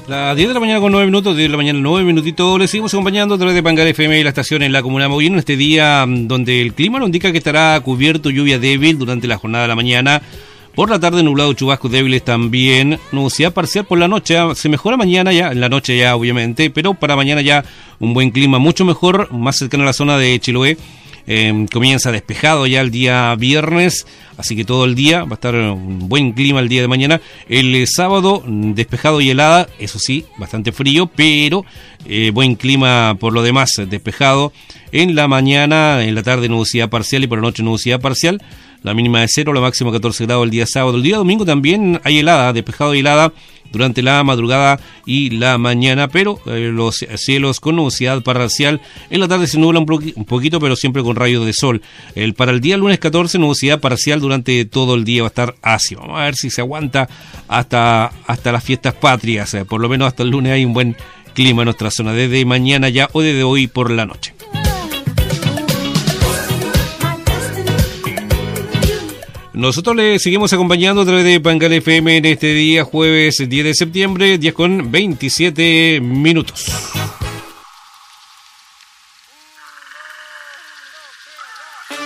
Las 10 de la mañana con 9 minutos, 10 de la mañana 9 minutitos, les seguimos acompañando a través de Pangal FM y la estación en la Comuna de Mollino, en este día donde el clima nos indica que estará cubierto, lluvia débil durante la jornada de la mañana, por la tarde nublado, chubascos débiles también, nubosidad parcial por la noche, se mejora mañana ya, en la noche ya obviamente, pero para mañana ya un buen clima, mucho mejor, más cercano a la zona de Chiloé. Comienza despejado ya el día viernes, así que todo el día va a estar un buen clima el día de mañana. El sábado despejado y helada, eso sí, bastante frío, pero buen clima por lo demás, despejado. En la mañana, en la tarde nubosidad parcial y por la noche nubosidad parcial. La mínima de 0, la máxima 14 grados el día sábado. El día domingo también hay helada, despejado y helada durante la madrugada y la mañana, pero los cielos con nubosidad parcial. En la tarde se nubla un poquito, pero siempre con rayos de sol. Para el día lunes 14, nubosidad parcial durante todo el día, va a estar ácido. Vamos a ver si se aguanta hasta las fiestas patrias. Por lo menos hasta el lunes hay un buen clima en nuestra zona, desde mañana ya o desde hoy por la noche. Nosotros le seguimos acompañando a través de Pangal FM en este día, jueves 10 de septiembre, 10 con 27 minutos.